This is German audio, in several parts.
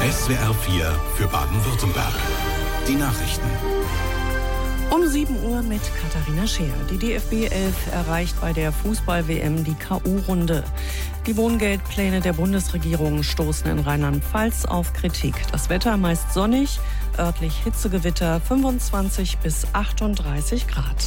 SWR 4 für Baden-Württemberg. Die Nachrichten. Um 7 Uhr mit Katharina Scheer. Die DFB 11 erreicht bei der Fußball-WM die K.O.-Runde. Die Wohngeldpläne der Bundesregierung stoßen in Rheinland-Pfalz auf Kritik. Das Wetter meist sonnig, örtlich Hitzegewitter 25 bis 38 Grad.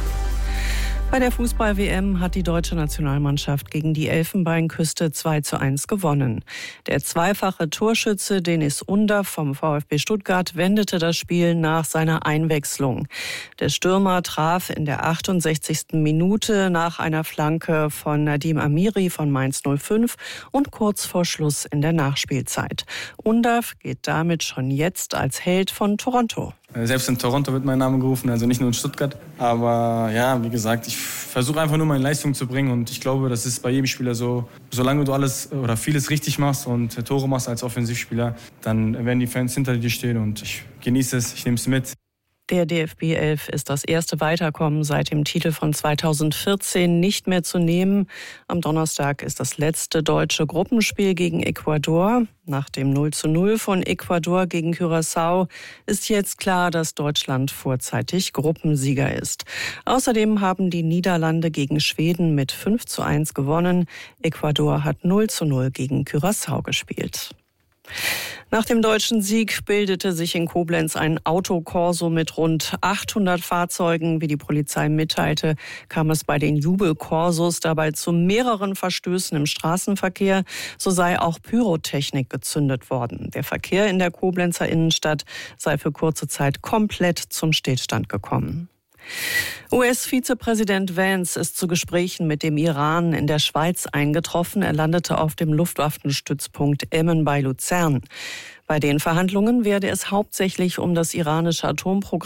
Bei der Fußball-WM hat die deutsche Nationalmannschaft gegen die Elfenbeinküste 2:1 gewonnen. Der zweifache Torschütze Deniz Undav vom VfB Stuttgart wendete das Spiel nach seiner Einwechslung. Der Stürmer traf in der 68. Minute nach einer Flanke von Nadim Amiri von Mainz 05 und kurz vor Schluss in der Nachspielzeit. Undav geht damit schon jetzt als Held von Toronto. Selbst in Toronto wird mein Name gerufen, also nicht nur in Stuttgart. Aber ja, wie gesagt, ich versuche einfach nur meine Leistung zu bringen und ich glaube, das ist bei jedem Spieler so. Solange du alles oder vieles richtig machst und Tore machst als Offensivspieler, dann werden die Fans hinter dir stehen und ich genieße es, ich nehme es mit. Der DFB 11 ist das erste Weiterkommen seit dem Titel von 2014 nicht mehr zu nehmen. Am Donnerstag ist das letzte deutsche Gruppenspiel gegen Ecuador. Nach dem 0:0 von Ecuador gegen Curaçao ist jetzt klar, dass Deutschland vorzeitig Gruppensieger ist. Außerdem haben die Niederlande gegen Schweden mit 5:1 gewonnen. Ecuador hat 0:0 gegen Curaçao gespielt. Nach dem deutschen Sieg bildete sich in Koblenz ein Autokorso mit rund 800 Fahrzeugen. Wie die Polizei mitteilte, kam es bei den Jubelkorsos dabei zu mehreren Verstößen im Straßenverkehr. So sei auch Pyrotechnik gezündet worden. Der Verkehr in der Koblenzer Innenstadt sei für kurze Zeit komplett zum Stillstand gekommen. US-Vizepräsident Vance ist zu Gesprächen mit dem Iran in der Schweiz eingetroffen. Er landete auf dem Luftwaffenstützpunkt Emmen bei Luzern. Bei den Verhandlungen werde es hauptsächlich um das iranische Atomprogramm